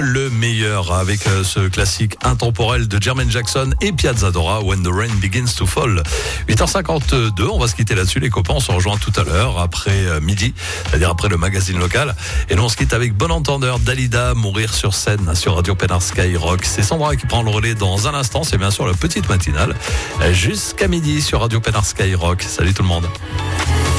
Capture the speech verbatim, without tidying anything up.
Le meilleur avec ce classique intemporel de Jermaine Jackson et Piazza Dora, When the Rain Begins to Fall. huit heures cinquante-deux, on va se quitter là-dessus les copains, on se rejoint tout à l'heure après midi, c'est-à-dire après le magazine local. Et nous on se quitte avec Bon Entendeur, Dalida, Mourir sur scène sur Radio Pénard Skyrock. C'est Sandra qui prend le relais dans un instant, c'est bien sûr la petite matinale jusqu'à midi sur Radio Pénard Skyrock. Salut tout le monde.